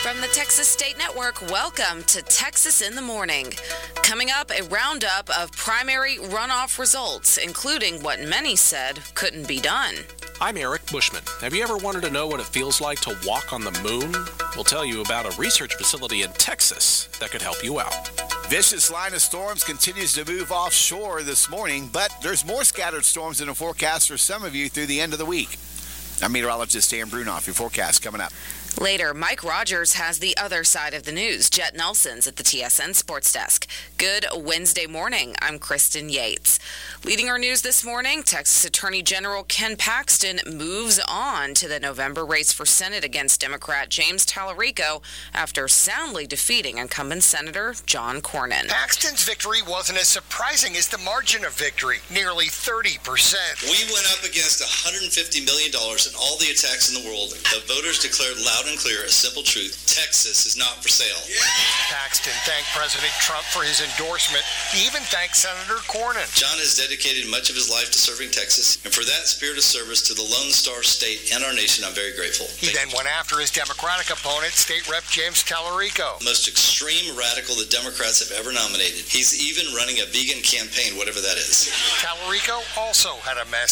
From the Texas State Network, welcome to Texas in the Morning. Coming up, a roundup of primary runoff results, including what many said couldn't be done. I'm Eric Bushman. Have you ever wanted to know what it feels like to walk on the moon? We'll tell you about a research facility in Texas that could help you out. Vicious line of storms continues to move offshore this morning, but there's more scattered storms in the forecast for some of you through the end of the week. I'm meteorologist Dan Brunoff. Your forecast coming up. Later, Mike Rogers has the other side of the news. Jet Nelson's at the TSN Sports Desk. Good Wednesday morning. I'm Kristen Yates. Leading our news this morning, Texas Attorney General Ken Paxton moves on to the November race for Senate against Democrat James Tallarico after soundly defeating incumbent Senator John Cornyn. Paxton's victory wasn't as surprising as the margin of victory, nearly 30%. We went up against $150 million and all the attacks in the world. The voters declared loud and clear a simple truth: Texas is not for sale. Yeah. Paxton thanked President Trump for his endorsement. He even thanked Senator Cornyn. John has dedicated much of his life to serving Texas, and for that spirit of service to the Lone Star State and our nation, I'm very grateful. He then went after his Democratic opponent, State Rep James Tallarico. The most extreme radical the Democrats have ever nominated. He's even running a vegan campaign, whatever that is. Tallarico also had a message.